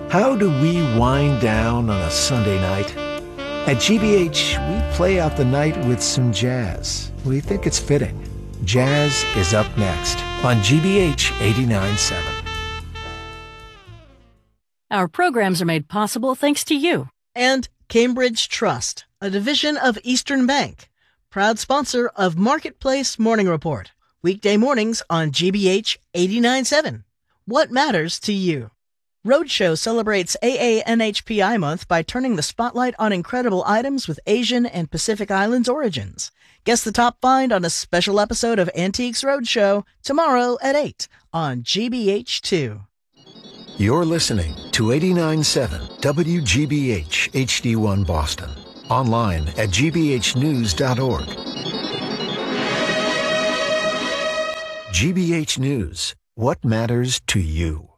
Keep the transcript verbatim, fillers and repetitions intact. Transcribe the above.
How do we wind down on a Sunday night? At G B H, we play out the night with some jazz. We think it's fitting. Jazz is up next on G B H eighty-nine point seven. Our programs are made possible thanks to you. And Cambridge Trust, a division of Eastern Bank, proud sponsor of Marketplace Morning Report, weekday mornings on G B H eighty-nine point seven. What matters to you? Roadshow celebrates A A N H P I Month by turning the spotlight on incredible items with Asian and Pacific Islands origins. Guess the top find on a special episode of Antiques Roadshow tomorrow at eight on G B H two. You're listening to eighty-nine point seven W G B H H D one Boston. Online at g b h news dot org. G B H News. What matters to you?